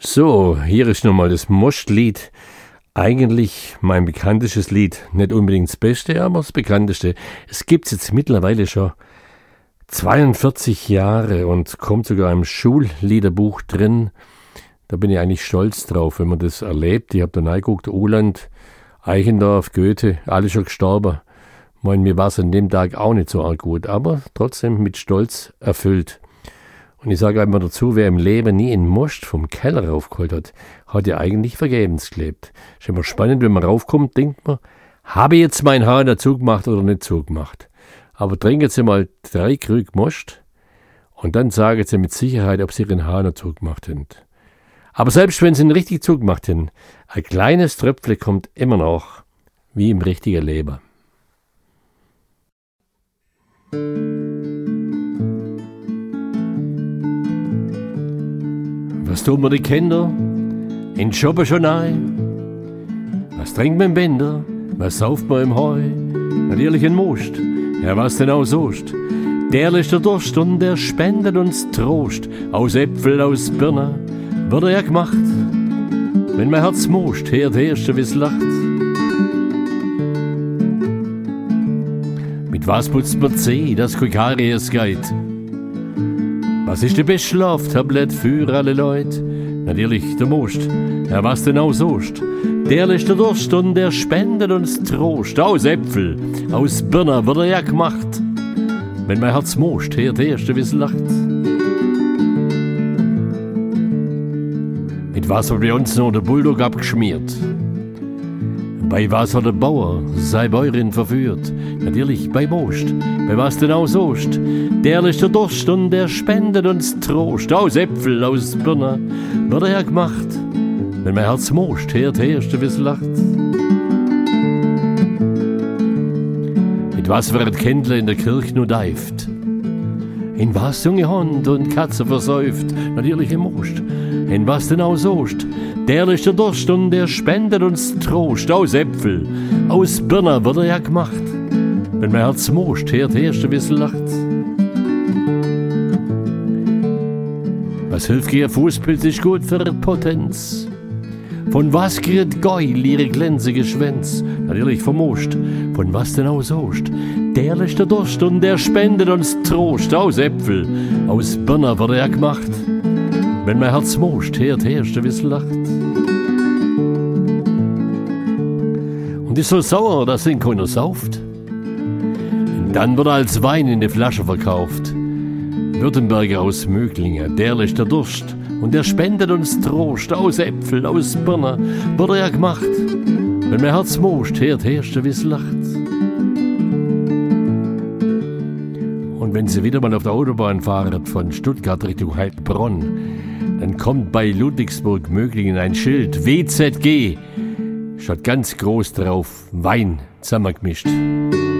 So, hier ist nochmal das Mostlied. Eigentlich mein bekanntestes Lied. Nicht unbedingt das Beste, aber das bekannteste. Es gibt es jetzt mittlerweile schon 42 Jahre und kommt sogar im Schulliederbuch drin. Da bin ich eigentlich stolz drauf, wenn man das erlebt. Ich habe da reingeguckt, Uhland, Eichendorff, Goethe, alle schon gestorben. Mir war es an dem Tag auch nicht so arg gut, aber trotzdem mit Stolz erfüllt. Und ich sage einmal dazu, wer im Leben nie einen Most vom Keller raufgeholt hat ja eigentlich vergebens gelebt. Ist immer spannend, wenn man raufkommt, denkt man, habe ich jetzt mein Haar dazu gemacht oder nicht zugemacht? Aber trinken Sie mal 3 Krug Most und dann sagen Sie mit Sicherheit, ob Sie Ihren Haar dazu gemacht haben. Aber selbst wenn Sie ihn richtig zugemacht haben, ein kleines Tröpfchen kommt immer noch, wie im richtigen Leben. Was tun wir die Kinder? In Shoppen schon ein. Was trinkt man im Bänder? Was sauft man im Heu? Natürlich ein Most. Ja, was denn auch sost? Der löscht der Durst und der spendet uns Trost. Aus Äpfel, aus Birne wird er ja gemacht. Wenn mein Herz most, hört der Erste, wie's lacht. Mit was putzt man Zeh, das Karies geht? Was ist die beste Schlaftablett für alle Leute? Natürlich der Most. Ja, was denn auch sost? Der löscht der Durst und der spendet uns Trost. Aus Äpfel, aus Birne wird er ja gemacht. Wenn mein Herz most, hört der Erste, wie's lacht. Mit was hat bei uns noch der Bulldog abgeschmiert? Bei was hat der Bauer seine Bäuerin verführt? Natürlich bei Most. Bei was denn auch sost? Der löscht der Durst und der spendet uns Trost. Aus Äpfel, aus Birne wird er ja gemacht. Wenn mein Herz most, hört der Erste, wie's lacht. Mit was wird Kindle in der Kirche nur deift? In was junge Hund und Katze versäuft? Natürlich im Most. In was denn auch sost? Der löscht der Durst und der spendet uns Trost. Aus Äpfel, aus Birne wird er ja gemacht. Wenn mein Herz most, hört der Erste, wie's lacht. Was hilft ihr Fußpilz ist gut für Potenz? Von was kriegt Geul ihre glänzige Schwänz? Natürlich vom Most. Von was denn auch sost? Der löscht der Durst und der spendet uns Trost. Aus Äpfel, aus Birne wird er ja gemacht. Wenn mein Herz most, hört der Erste, wie's lacht. Und ist so sauer, dass ihn keiner sauft. Und dann wird er als Wein in die Flasche verkauft. Württemberger aus Möglingen, der löscht der Durst und der spendet uns Trost. Aus Äpfel, aus Birne wird er ja gemacht. Wenn mein Herz most, hört der Erste, wie's lacht. Und wenn Sie wieder mal auf der Autobahn fahren von Stuttgart Richtung Heilbronn, dann kommt bei Ludwigsburg-Möglingen ein Schild WZG. Statt ganz groß drauf Wein zusammengemischt.